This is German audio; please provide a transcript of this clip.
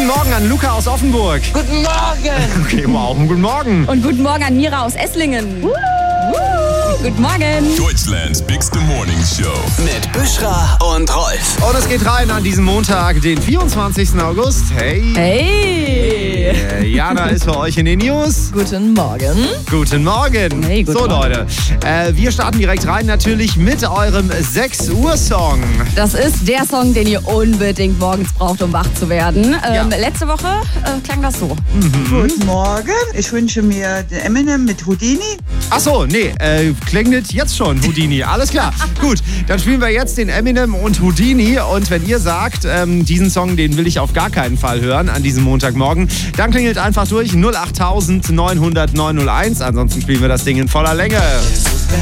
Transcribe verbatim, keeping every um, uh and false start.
Guten Morgen an Luca aus Offenburg. Guten Morgen. Okay, wow. Guten Morgen. Und guten Morgen an Mira aus Esslingen. Woo! Guten Morgen. Deutschlands bigste Morning Show. Mit Büschra und Rolf. Und es geht rein an diesem Montag, den vierundzwanzigsten August. Hey. Hey. Äh, Jana ist für euch in den News. Guten Morgen. Guten Morgen. Hey, guten so, Morgen. Leute, äh, wir starten direkt rein natürlich mit eurem sechs Uhr Song. Das ist der Song, den ihr unbedingt morgens braucht, um wach zu werden. Ähm, Ja. Letzte Woche äh, klang das so. Guten Morgen. Ich wünsche mir den Eminem mit Houdini. Achso, nee, äh, klingelt jetzt schon Houdini. Alles klar. Gut, dann spielen wir jetzt den Eminem und Houdini. Und wenn ihr sagt, ähm, diesen Song, den will ich auf gar keinen Fall hören an diesem Montagmorgen, dann klingelt einfach durch null acht neun null null neun null eins. Ansonsten spielen wir das Ding in voller Länge.